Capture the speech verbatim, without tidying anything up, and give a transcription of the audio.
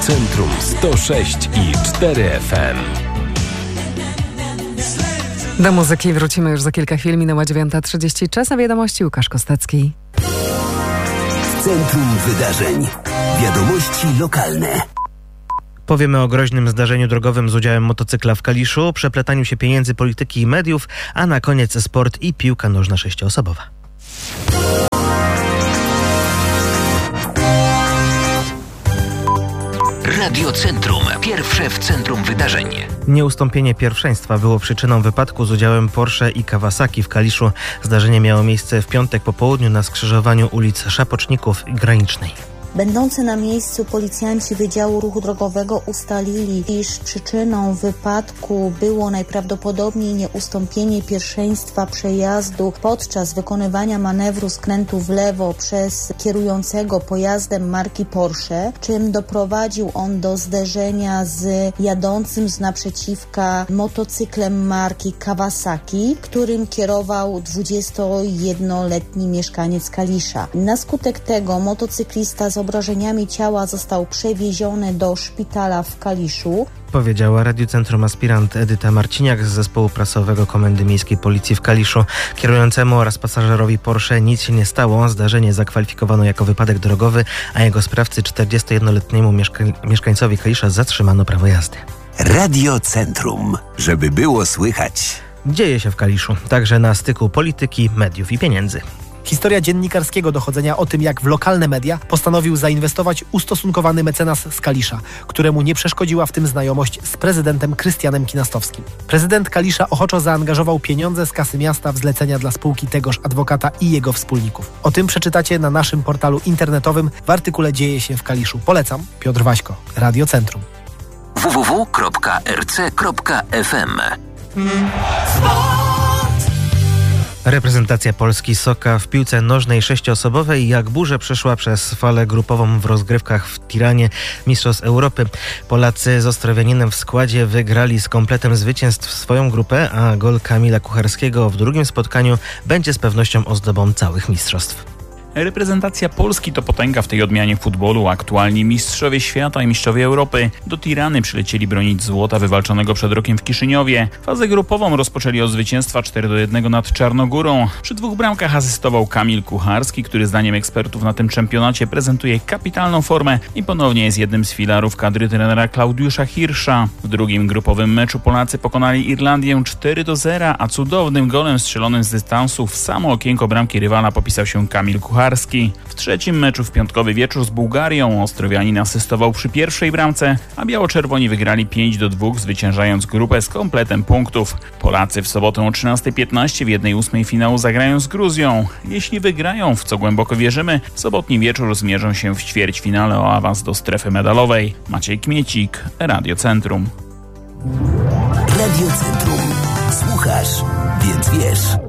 Centrum sto sześć i cztery F M. Do muzyki wrócimy już za kilka chwil. Minęła dziewiąta trzydzieści. Czas na wiadomości. Łukasz Kostecki. W centrum wydarzeń. Wiadomości lokalne. Powiemy o groźnym zdarzeniu drogowym z udziałem motocykla w Kaliszu, przepletaniu się pieniędzy, polityki i mediów, a na koniec sport i piłka nożna sześcioosobowa. Radio Centrum. Pierwsze w centrum wydarzeń. Nieustąpienie pierwszeństwa było przyczyną wypadku z udziałem Porsche i Kawasaki w Kaliszu. Zdarzenie miało miejsce w piątek po południu na skrzyżowaniu ulic Szapoczników i Granicznej. Będący na miejscu policjanci Wydziału Ruchu Drogowego ustalili, iż przyczyną wypadku było najprawdopodobniej nieustąpienie pierwszeństwa przejazdu podczas wykonywania manewru skrętu w lewo przez kierującego pojazdem marki Porsche, czym doprowadził on do zderzenia z jadącym z naprzeciwka motocyklem marki Kawasaki, którym kierował dwudziestojednoletni mieszkaniec Kalisza. Na skutek tego motocyklista z obrażeniami ciała został przewieziony do szpitala w Kaliszu. Powiedziała Radiu Centrum aspirant Edyta Marciniak z zespołu prasowego Komendy Miejskiej Policji w Kaliszu. Kierującemu oraz pasażerowi Porsche nic się nie stało. Zdarzenie zakwalifikowano jako wypadek drogowy, a jego sprawcy czterdziestojednoletniemu mieszka- mieszkańcowi Kalisza zatrzymano prawo jazdy. Radio Centrum. Żeby było słychać. Dzieje się w Kaliszu, także na styku polityki, mediów i pieniędzy. Historia dziennikarskiego dochodzenia o tym, jak w lokalne media postanowił zainwestować ustosunkowany mecenas z Kalisza, któremu nie przeszkodziła w tym znajomość z prezydentem Krystianem Kinastowskim. Prezydent Kalisza ochoczo zaangażował pieniądze z kasy miasta w zlecenia dla spółki tegoż adwokata i jego wspólników. O tym przeczytacie na naszym portalu internetowym w artykule Dzieje się w Kaliszu. Polecam. Piotr Waśko, Radio Centrum. w w w kropka r c kropka f m. Reprezentacja Polski Soka w piłce nożnej sześcioosobowej jak burze przeszła przez falę grupową w rozgrywkach w Tiranie Mistrzostw Europy. Polacy z Ostrowianinem w składzie wygrali z kompletem zwycięstw swoją grupę, a gol Kamila Kucharskiego w drugim spotkaniu będzie z pewnością ozdobą całych mistrzostw. Reprezentacja Polski to potęga w tej odmianie futbolu. Aktualni mistrzowie świata i mistrzowie Europy do Tirany przylecieli bronić złota wywalczonego przed rokiem w Kiszyniowie. Fazę grupową rozpoczęli od zwycięstwa cztery do jednego nad Czarnogórą. Przy dwóch bramkach asystował Kamil Kucharski, który zdaniem ekspertów na tym czempionacie prezentuje kapitalną formę i ponownie jest jednym z filarów kadry trenera Klaudiusza Hirsza. W drugim grupowym meczu Polacy pokonali Irlandię cztery do zera, a cudownym golem strzelonym z dystansu w samo okienko bramki rywala popisał się Kamil Kucharski. W trzecim meczu w piątkowy wieczór z Bułgarią Ostrowianin asystował przy pierwszej bramce, a biało-czerwoni wygrali pięć do dwóch, zwyciężając grupę z kompletem punktów. Polacy w sobotę o trzynasta piętnaście w jednej ósmej finału zagrają z Gruzją. Jeśli wygrają, w co głęboko wierzymy, w sobotni wieczór zmierzą się w ćwierćfinale o awans do strefy medalowej. Maciej Kmiecik, Radio Centrum. Radio Centrum. Słuchasz, więc wiesz.